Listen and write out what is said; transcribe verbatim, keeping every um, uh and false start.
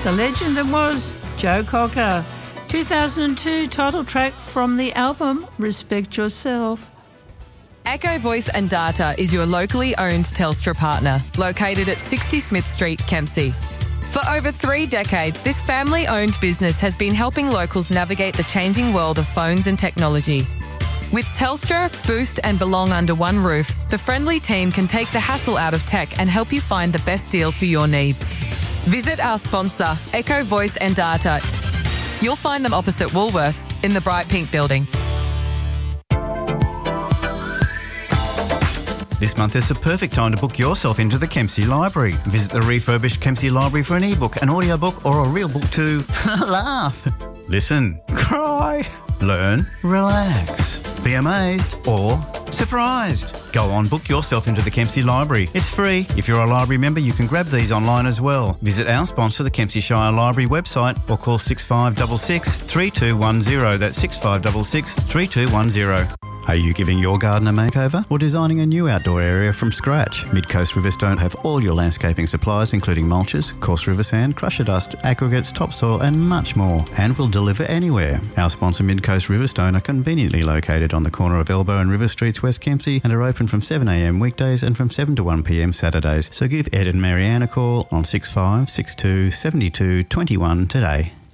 The legend that was Joe Cocker. two thousand two title track from the album Respect Yourself. Echo Voice and Data is your locally owned Telstra partner, located at sixty Smith Street, Kempsey. For over three decades, this family-owned business has been helping locals navigate the changing world of phones and technology. With Telstra, Boost and Belong under one roof, the friendly team can take the hassle out of tech and help you find the best deal for your needs. Visit our sponsor, Echo Voice and Data. You'll find them opposite Woolworths in the bright pink building. This month is the perfect time to book yourself into the Kempsey Library. Visit the refurbished Kempsey Library for an e-book, an audiobook or a real book to laugh, listen, cry, learn, relax, be amazed or surprised. Go on, book yourself into the Kempsey Library. It's free. If you're a library member, you can grab these online as well. Visit our sponsor, the Kempsey Shire Library website, or call six five six six, three two one zero. That's six five six six, three two one zero. Are you giving your garden a makeover or designing a new outdoor area from scratch? Midcoast Riverstone have all your landscaping supplies, including mulches, coarse river sand, crusher dust, aggregates, topsoil and much more, and will deliver anywhere. Our sponsor Midcoast Riverstone are conveniently located on the corner of Elbow and River Streets, West Kempsey, and are open from seven a m weekdays and from seven to one p m Saturdays. So give Ed and Marianne a call on six five six two, seven two two one today.